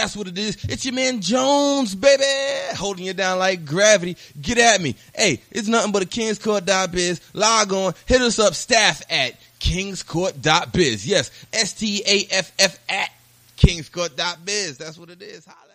That's what it is. It's your man Jones, baby. Holding you down like gravity. Get at me. Hey, it's nothing but a kingscourt.biz. Log on. Hit us up, staff at kingscourt.biz. Yes, STAFF at kingscourt.biz. That's what it is. Holla.